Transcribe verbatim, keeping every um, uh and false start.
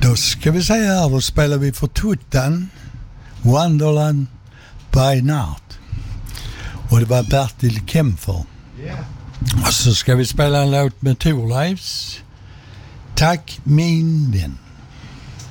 Då ska vi säga här, då spelar vi för Tuttan, Wonderland by Night. Och det var Bertil Kempfer. Yeah. Och så ska vi spela en låt med Thorleifs. Tack min vän.